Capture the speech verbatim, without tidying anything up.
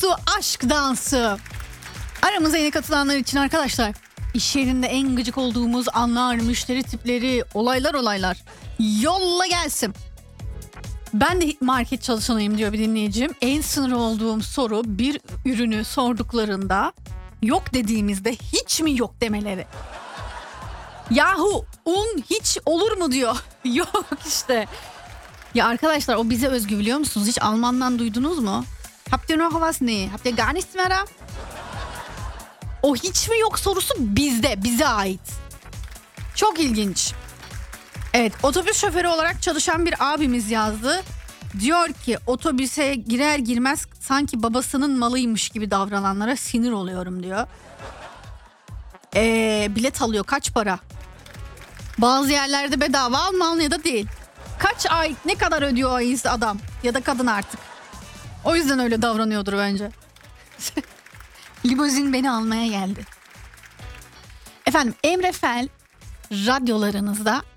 dansı, aşk dansı. Aramıza yeni katılanlar için arkadaşlar, iş yerinde en gıcık olduğumuz anlar, müşteri tipleri, olaylar olaylar. Yolla gelsin. Ben de market çalışanıyım diyor bir dinleyicim. En sinir olduğum soru, bir ürünü sorduklarında yok dediğimizde hiç mi yok demeleri. Yahu un hiç olur mu diyor. Yok işte. Ya arkadaşlar, o bize özgü, biliyor musunuz? Hiç Almandan duydunuz mu? Habt ihr noch was? Nee. Habt ihr gar nichts mehr da? O hiç mi yok sorusu bizde, bize ait. Çok ilginç. Evet, otobüs şoförü olarak çalışan bir abimiz yazdı. Diyor ki otobüse girer girmez sanki babasının malıymış gibi davrananlara sinir oluyorum diyor. Ee, bilet alıyor, kaç para? Bazı yerlerde bedava, Almanya'da değil. Kaç ay, ne kadar ödüyor o adam ya da kadın artık. O yüzden öyle davranıyordur bence. Limuzin beni almaya geldi. Efendim, Emre Fel radyolarınızda